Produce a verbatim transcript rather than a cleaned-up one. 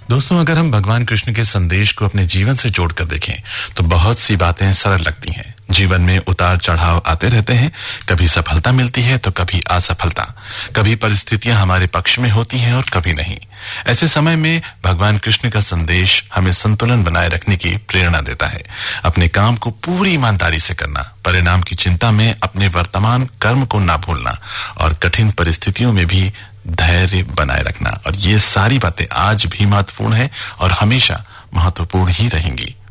दोस्तों, अगर हम भगवान कृष्ण के संदेश को अपने जीवन से जोड़कर देखें तो बहुत सी बातें सरल लगती हैं। जीवन में उतार चढ़ाव आते रहते हैं, कभी सफलता मिलती है तो कभी असफलता, कभी परिस्थितियां हमारे पक्ष में होती हैं और कभी नहीं। ऐसे समय में भगवान कृष्ण का संदेश हमें संतुलन बनाए रखने की प्रेरणा देता है। अपने काम को पूरी ईमानदारी से करना, परिणाम की चिंता में अपने वर्तमान कर्म को ना भूलना और कठिन परिस्थितियों में भी धैर्य बनाए रखना, और ये सारी बातें आज भी महत्वपूर्ण है और हमेशा महत्वपूर्ण ही रहेंगी।